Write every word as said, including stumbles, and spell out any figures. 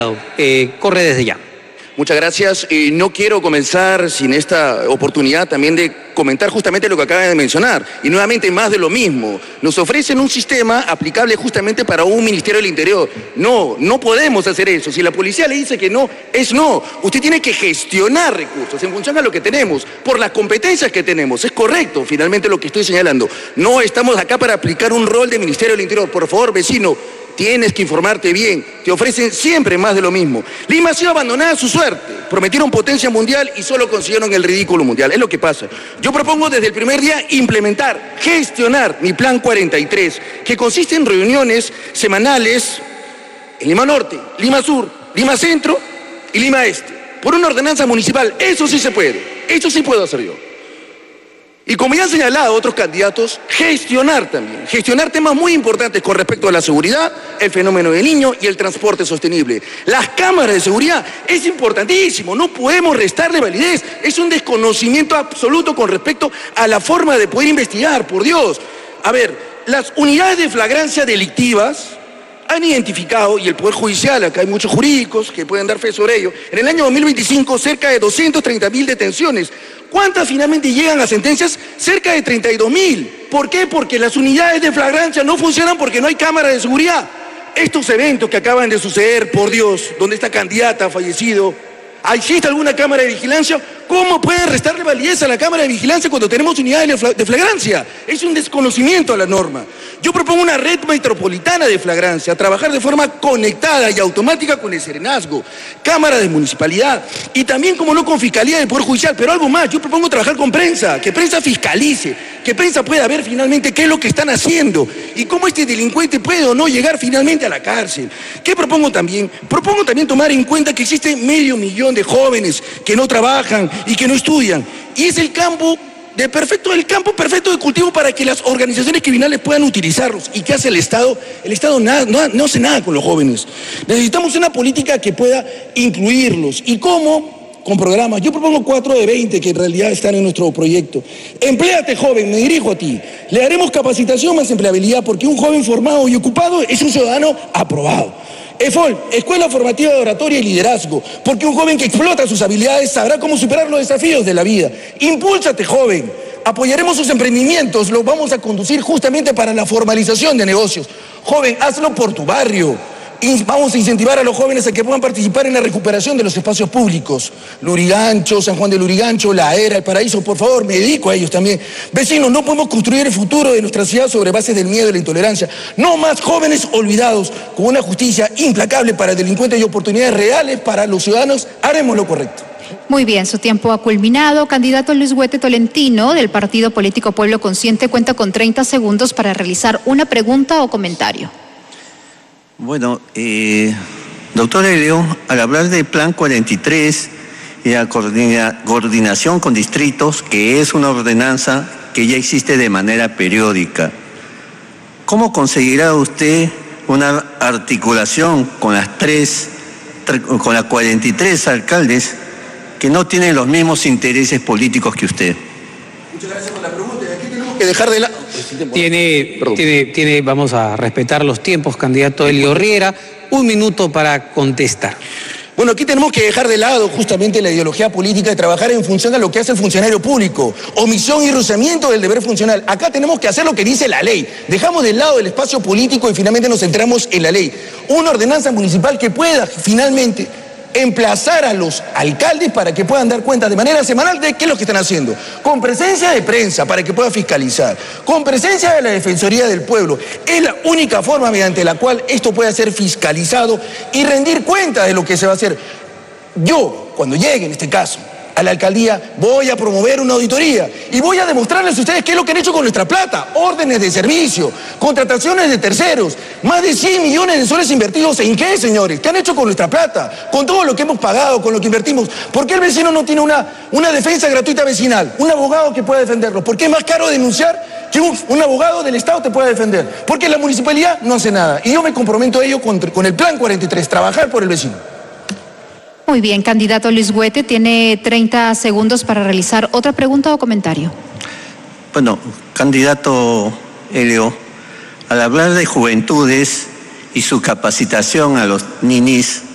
Eh, corre desde ya. Muchas gracias. Eh, no quiero comenzar sin esta oportunidad también de comentar justamente lo que acaba de mencionar. Y nuevamente más de lo mismo. Nos ofrecen un sistema aplicable justamente para un Ministerio del Interior. No, no podemos hacer eso. Si la policía le dice que no, es no. Usted tiene que gestionar recursos en función a lo que tenemos, por las competencias que tenemos. Es correcto, finalmente, lo que estoy señalando. No estamos acá para aplicar un rol de Ministerio del Interior. Por favor, vecino, tienes que informarte bien. Te ofrecen siempre más de lo mismo. Lima ha sido abandonada a su suerte. Prometieron potencia mundial y solo consiguieron el ridículo mundial. Es lo que pasa. Yo propongo desde el primer día implementar, gestionar mi plan cuarenta y tres, que consiste en reuniones semanales en Lima Norte, Lima Sur, Lima Centro y Lima Este, por una ordenanza municipal. Eso sí se puede. Eso sí puedo hacer yo. Y como ya han señalado otros candidatos, gestionar también, gestionar temas muy importantes con respecto a la seguridad, el fenómeno del niño y el transporte sostenible. Las cámaras de seguridad es importantísimo, no podemos restarle validez, es un desconocimiento absoluto con respecto a la forma de poder investigar, por Dios. A ver, las unidades de flagrancia delictivas han identificado, y el Poder Judicial, acá hay muchos jurídicos que pueden dar fe sobre ello, en el año dos mil veinticinco cerca de doscientas treinta mil detenciones. ¿Cuántas finalmente llegan a sentencias? Cerca de treinta y dos mil. ¿Por qué? Porque las unidades de flagrancia no funcionan porque no hay cámaras de seguridad. Estos eventos que acaban de suceder, por Dios, donde esta candidata ha fallecido, ¿existe alguna cámara de vigilancia? ¿Cómo puede restarle validez a la cámara de vigilancia cuando tenemos unidades de flagrancia? Es un desconocimiento a la norma. Yo propongo una red metropolitana de flagrancia, trabajar de forma conectada y automática con el serenazgo, cámara de municipalidad y también, como no, con fiscalía del Poder Judicial. Pero algo más, yo propongo trabajar con prensa, que prensa fiscalice, que prensa pueda ver finalmente qué es lo que están haciendo y cómo este delincuente puede o no llegar finalmente a la cárcel. ¿Qué propongo también? Propongo también tomar en cuenta que existe medio millón de jóvenes que no trabajan y que no estudian. Y es el campo de perfecto, el campo perfecto de cultivo para que las organizaciones criminales puedan utilizarlos. ¿Y qué hace el Estado? El Estado nada, no, no hace nada con los jóvenes. Necesitamos una política que pueda incluirlos. ¿Y cómo? Con programas. Yo propongo cuatro de veinte que en realidad están en nuestro proyecto. Empléate, joven, me dirijo a ti. Le haremos capacitación más empleabilidad, porque un joven formado y ocupado es un ciudadano aprobado. EFOL, Escuela Formativa de Oratoria y Liderazgo, porque un joven que explota sus habilidades sabrá cómo superar los desafíos de la vida. Impúlsate, joven. Apoyaremos sus emprendimientos, los vamos a conducir justamente para la formalización de negocios. Joven, hazlo por tu barrio. Vamos a incentivar a los jóvenes a que puedan participar en la recuperación de los espacios públicos. Lurigancho, San Juan de Lurigancho, La Era, El Paraíso, por favor, me dedico a ellos también. Vecinos, no podemos construir el futuro de nuestra ciudad sobre bases del miedo y la intolerancia. No más jóvenes olvidados, con una justicia implacable para delincuentes y oportunidades reales para los ciudadanos. Haremos lo correcto. Muy bien, su tiempo ha culminado. Candidato Luis Huete Tolentino, del Partido Político Pueblo Consciente, cuenta con treinta segundos para realizar una pregunta o comentario. Bueno, eh, doctor Helio, al hablar del Plan cuarenta y tres y la coordina, coordinación con distritos, que es una ordenanza que ya existe de manera periódica, ¿cómo conseguirá usted una articulación con las tres, con las cuarenta y tres alcaldes que no tienen los mismos intereses políticos que usted? Muchas gracias por la pregunta. Aquí tenemos que dejar de la... Tiene, tiene, tiene, vamos a respetar los tiempos, candidato Helio Riera. Un minuto para contestar. Bueno, aquí tenemos que dejar de lado justamente la ideología política de trabajar en función a lo que hace el funcionario público. Omisión y rozamiento del deber funcional. Acá tenemos que hacer lo que dice la ley. Dejamos de lado el espacio político y finalmente nos centramos en la ley. Una ordenanza municipal que pueda finalmente emplazar a los alcaldes para que puedan dar cuenta de manera semanal de qué es lo que están haciendo, con presencia de prensa para que pueda fiscalizar, con presencia de la Defensoría del Pueblo. Es la única forma mediante la cual esto pueda ser fiscalizado y rendir cuenta de lo que se va a hacer. Yo, cuando llegue en este caso a la alcaldía, voy a promover una auditoría y voy a demostrarles a ustedes qué es lo que han hecho con nuestra plata: órdenes de servicio, contrataciones de terceros, más de cien millones de soles invertidos. ¿En qué, señores? ¿Qué han hecho con nuestra plata? Con todo lo que hemos pagado, con lo que invertimos. ¿Por qué el vecino no tiene una, una defensa gratuita vecinal? Un abogado que pueda defenderlo. ¿Por qué es más caro denunciar que un, un abogado del Estado te pueda defender? Porque la municipalidad no hace nada. Y yo me comprometo a ello con, con el Plan cuarenta y tres, trabajar por el vecino. Muy bien, candidato Luis Huete, tiene treinta segundos para realizar otra pregunta o comentario. Bueno, candidato Helio, al hablar de juventudes y su capacitación a los ninis,